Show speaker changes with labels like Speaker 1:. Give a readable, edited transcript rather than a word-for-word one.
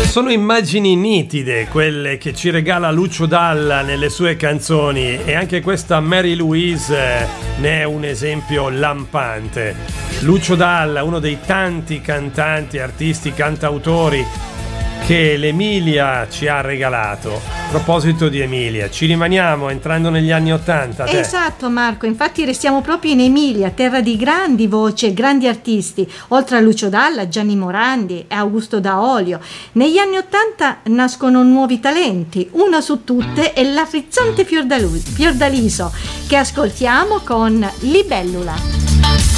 Speaker 1: Sono immagini nitide quelle che ci regala Lucio Dalla nelle sue canzoni, e anche questa Mary Louise ne è un esempio lampante. Lucio Dalla, uno dei tanti cantanti, artisti, cantautori che l'Emilia ci ha regalato. A proposito di Emilia, ci rimaniamo entrando negli anni '80.
Speaker 2: Esatto Marco, infatti restiamo proprio in Emilia, terra di grandi voci e grandi artisti, oltre a Lucio Dalla, Gianni Morandi e Augusto Daolio. Negli anni '80 nascono nuovi talenti, una su tutte è la frizzante Fiordaliso, che ascoltiamo con Libellula.